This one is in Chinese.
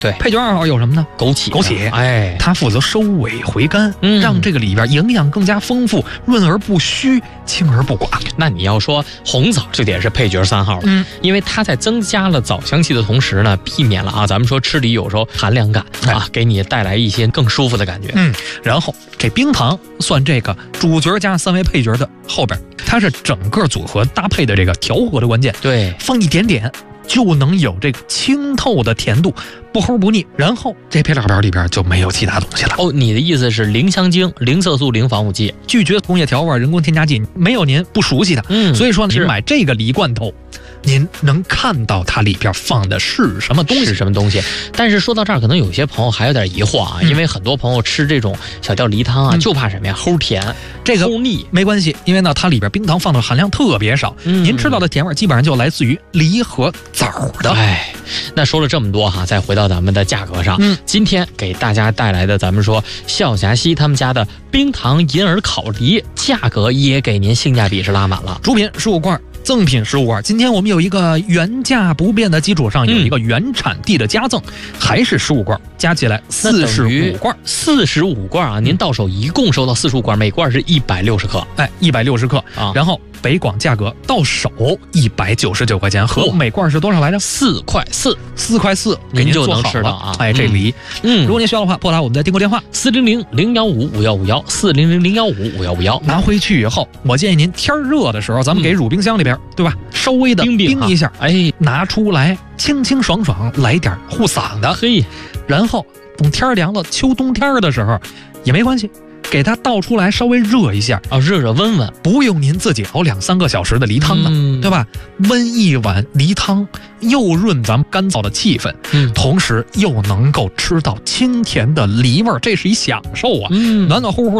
对， 配角2号有什么呢？ 枸杞， 哎，它负责收尾回甘，让这个里边营养更加丰富，润而不虚，清而不寡。 那你要说红枣就得是配角3号了，因为它在增加了枣香气的同时呢，避免了咱们说吃梨有时候寒凉感给你带来一些更舒服的感觉。 然后这冰糖算这个主角加3位配角的后边，它是整个组合搭配的这个调和的关键。 对， 放一点点就能有这个清透的甜度，不齁不腻。然后这配料表里边就没有其他东西了。 你的意思是零香精、零色素、零防腐剂， 拒绝工业调味、人工添加剂，没有您不熟悉的。所以说您买这个梨罐头，您能看到它里边放的是什么东西。 但是说到这儿，可能有些朋友还有点疑惑因为很多朋友吃这种小吊梨汤就怕什么呀？齁甜， 这个齁腻。 没关系，因为呢它里边冰糖放的含量特别少，您吃到的甜味基本上就来自于梨和枣的。 那说了这么多再回到咱们的价格上，今天给大家带来的咱们说笑霞溪他们家的冰糖银耳烤梨，价格也给您性价比是拉满了。 主品15罐，赠品15罐。今天我们有一个原价不变的基础上，有一个原产地的加赠，还是15罐，加起来45罐。 45罐您到手一共收到45罐，每罐是160克。 160克然后北广价格到手199块钱，和每罐是多少来着？4块4，给您就能吃到这梨。如果您需要的话，拨打我们的订购电话 400-015-5151，400-015-5151。 拿回去以后，我建议您天热的时候，咱们给入冰箱里边，对吧？稍微的冰一下，拿出来清清爽爽，来点护嗓的。然后等天凉了，秋冬天的时候也没关系，给它倒出来稍微热一下热温温， 不用您自己熬2-3个小时的梨汤呢，对吧？温一碗梨汤，又润咱们干燥的气氛，同时又能够吃到清甜的梨味，这是一享受暖暖乎乎